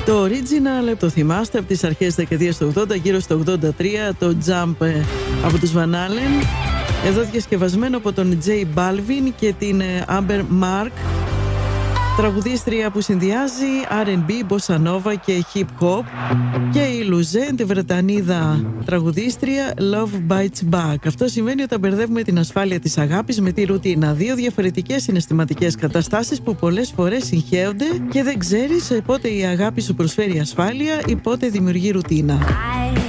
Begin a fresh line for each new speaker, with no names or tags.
Το original το θυμάστε από τις αρχές της δεκαετίας του 80, γύρω στο 83, το Jump από τους Van Halen. Εδώ διασκευασμένο από τον J Balvin και την Amber Mark, τραγουδίστρια που συνδυάζει R&B, Bossa Nova και Hip Hop, και η Λουζέν, τη Βρετανίδα τραγουδίστρια Love Bites Back. Αυτό σημαίνει όταν μπερδεύουμε την ασφάλεια της αγάπης με τη ρουτίνα. Δύο διαφορετικές συναισθηματικές καταστάσεις που πολλές φορές συγχέονται και δεν ξέρεις πότε η αγάπη σου προσφέρει ασφάλεια ή πότε δημιουργεί ρουτίνα.